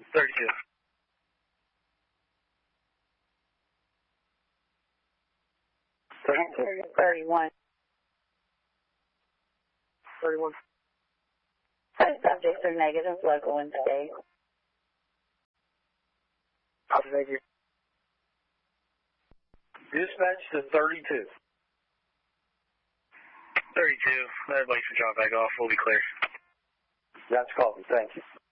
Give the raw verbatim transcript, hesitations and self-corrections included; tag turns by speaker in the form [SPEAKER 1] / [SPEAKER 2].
[SPEAKER 1] thirty-two.
[SPEAKER 2] thirty-two. thirty-one.
[SPEAKER 1] thirty-one.
[SPEAKER 2] Both subjects are negative, local and state.
[SPEAKER 1] Copy, thank you. Dispatch to thirty-two.
[SPEAKER 3] thirty-two. Everybody should drop back off. We'll be clear.
[SPEAKER 1] That's copy, thank you.